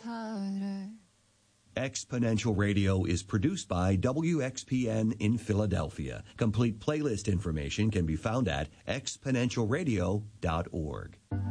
harder. Exponential Radio is produced by WXPN in Philadelphia. Complete playlist information can be found at exponentialradio.org.